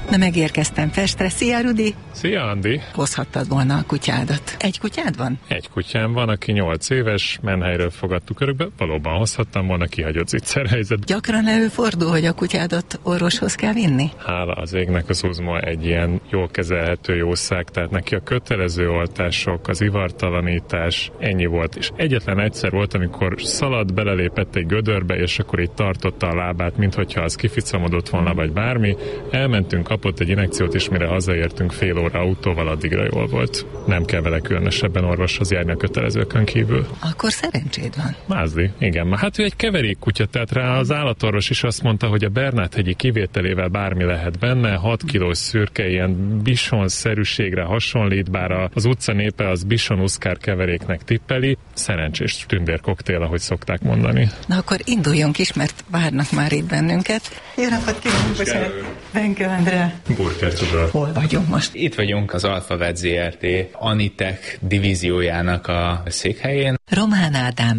Na, megérkeztem Pestre. Szia, Rudi! Szia, Andi! Hozhattad volna a kutyádat. Egy kutyád van? Egy kutyám van, aki 8 éves, Menhelyről fogadtuk örökbe. Valóban hozhattam volna, kihagyott viccelhelyzet. Gyakran előfordul, hogy a kutyádat orvoshoz kell vinni? Hála az égnek, az Uzma egy ilyen jól kezelhető jószág, tehát neki a kötelező oltások, az ivartalanítás, ennyi volt. És egyetlen egyszer volt, amikor szaladt, belelépett egy gödörbe, és akkor így tartotta a lábát, minthogyha az kificamodott volna, vagy bármi. Elmentünk, kapott egy injekciót, és mire hazaértünk fél óra autóval, addigra jól volt. Nem kell vele különösebben orvoshoz járni a kötelezőkön kívül. Akkor szerencséd van. Mázli, igen. Hát ő egy keverék kutya, tehát rá az állatorvos is azt mondta, hogy a Bernát-hegyi kivételével bármi lehet benne, 6 kilós szürke, ilyen bisonszerűségre hasonlít, bár az utca népe az bison-uszkár keveréknek tippeli. Szerencsés tündérkoktél, ahogy szokták mondani. Na akkor induljunk is, mert várnak már itt bennünket. Jó napot kívánok, bocsánat. Benke Andrea. Burker Tudor. Hol vagyunk most? Itt vagyunk az Alphavet ZRT Anitech divíziójának a székhelyén. Román Ádám